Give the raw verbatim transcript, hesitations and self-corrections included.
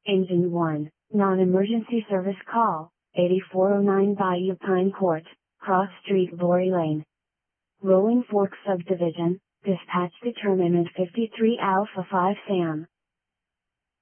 Engine one, non-emergency service call, eighty-four oh nine Bayou Pine Court, Cross Street, Lori Lane. Rolling Fork Subdivision, dispatch determinant fifty-three Alpha five Sam.